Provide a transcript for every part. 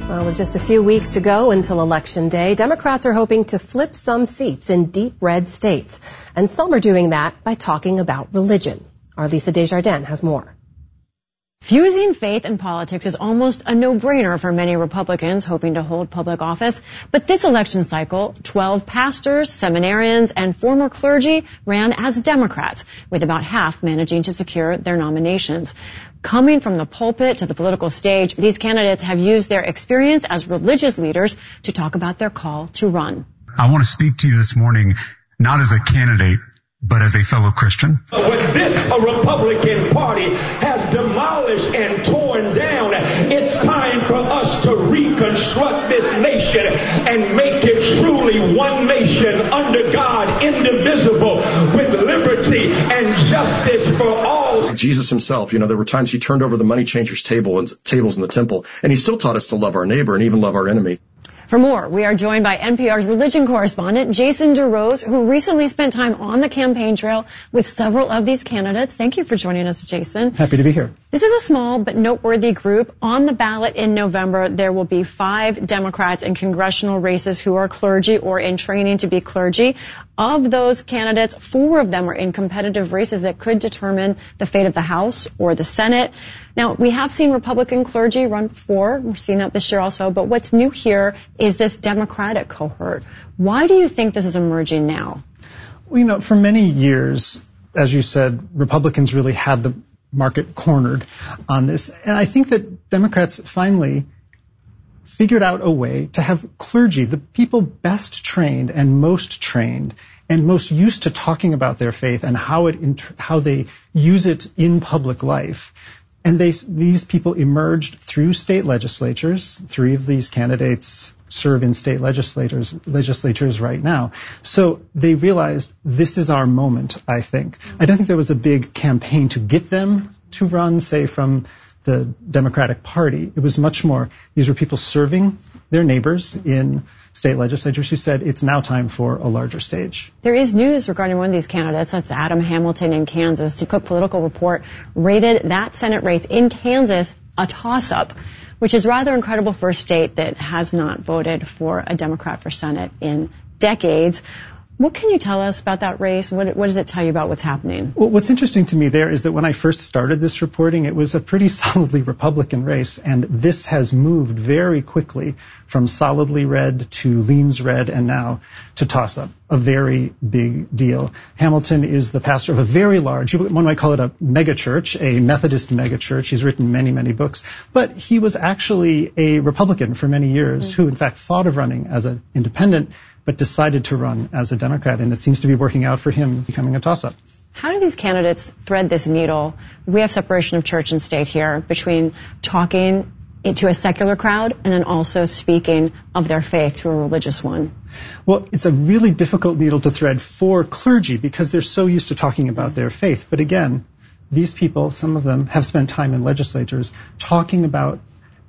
Well, with just a few weeks to go until Election Day, Democrats are hoping to flip some seats in deep red states. And some are doing that by talking about religion. Our Lisa Desjardins has more. Fusing faith and politics is almost a no-brainer for many Republicans hoping to hold public office. But this election cycle, 12 pastors, seminarians, and former clergy ran as Democrats, with about half managing to secure their nominations. Coming from the pulpit to the political stage, these candidates have used their experience as religious leaders to talk about their call to run. I want to speak to you this morning, not as a candidate, but as a fellow Christian. When this Republican Party has demolished and torn down, it's time for us to reconstruct this nation and make it truly one nation under God, indivisible, with liberty and justice for all. Jesus himself, there were times he turned over the money changers' tables in the temple, and he still taught us to love our neighbor and even love our enemy. For more, we are joined by NPR's religion correspondent, Jason DeRose, who recently spent time on the campaign trail with several of these candidates. Thank you for joining us, Jason. Happy to be here. This is a small but noteworthy group. On the ballot in November, there will be 5 Democrats in congressional races who are clergy or in training to be clergy. Of those candidates, 4 of them are in competitive races that could determine the fate of the House or the Senate. Now, we have seen Republican clergy run for. We've seen that this year also. But what's new here is this Democratic cohort. Why do you think this is emerging now? Well, for many years, as you said, Republicans really had the market cornered on this. And I think that Democrats finally figured out a way to have clergy, the people best trained and most used to talking about their faith and how they use it in public life. And these people emerged through state legislatures. 3 of these candidates serve in state legislatures right now. So they realized this is our moment, I think. I don't think there was a big campaign to get them to run, say, from the Democratic Party. It was much more, these were people serving their neighbors in state legislatures who said it's now time for a larger stage. There is news regarding one of these candidates. That's Adam Hamilton in Kansas. The Cook Political Report rated that Senate race in Kansas a toss-up, which is rather incredible for a state that has not voted for a Democrat for Senate in decades. What can you tell us about that race? What does it tell you about what's happening? Well, what's interesting to me there is that when I first started this reporting, it was a pretty solidly Republican race, and this has moved very quickly from solidly red to leans red and now to toss-up. A very big deal. Hamilton is the pastor of a very large, one might call it a megachurch, a Methodist megachurch. He's written many, many books. But he was actually a Republican for many years who, in fact, thought of running as an independent, but decided to run as a Democrat, and it seems to be working out for him, becoming a toss-up. How do these candidates thread this needle? We have separation of church and state here between talking to a secular crowd and then also speaking of their faith to a religious one. Well, it's a really difficult needle to thread for clergy because they're so used to talking about their faith. But again, these people, some of them, have spent time in legislatures talking about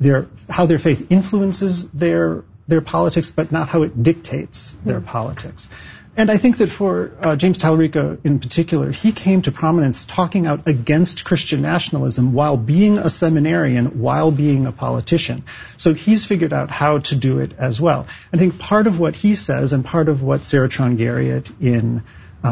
how their faith influences their politics, but not how it dictates their politics. And I think that for James Talarico in particular, he came to prominence talking out against Christian nationalism while being a seminarian, while being a politician. So he's figured out how to do it as well. I think part of what he says and part of what Sarah Tron-Garriott in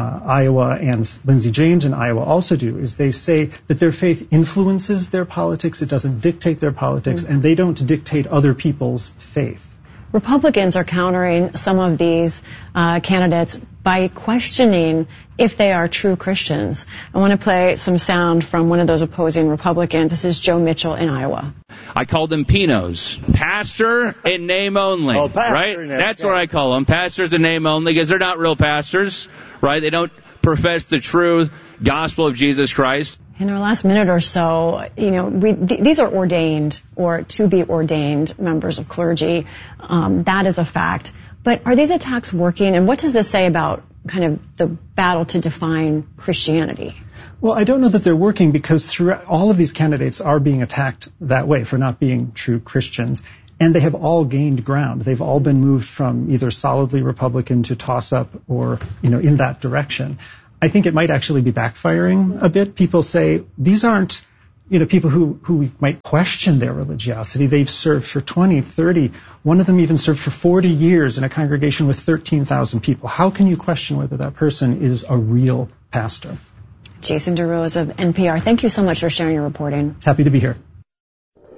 Iowa and Lindsey James in Iowa also do is they say that their faith influences their politics, it doesn't dictate their politics, and they don't dictate other people's faith. Republicans are countering some of these candidates by questioning if they are true Christians. I want to play some sound from one of those opposing Republicans. This is Joe Mitchell in Iowa. I call them Pinos. Pastor in name only, right? That's what I call them. Pastors in name only, because they're not real pastors, right? They don't profess the true gospel of Jesus Christ. In our last minute or so, these are ordained or to be ordained members of clergy. That is a fact. But are these attacks working? And what does this say about kind of the battle to define Christianity? Well, I don't know that they're working because throughout all of these candidates are being attacked that way for not being true Christians. And they have all gained ground. They've all been moved from either solidly Republican to toss-up or, in that direction. I think it might actually be backfiring a bit. People say these aren't people who might question their religiosity. They've served for 20, 30. One of them even served for 40 years in a congregation with 13,000 people. How can you question whether that person is a real pastor? Jason DeRose of NPR, thank you so much for sharing your reporting. Happy to be here.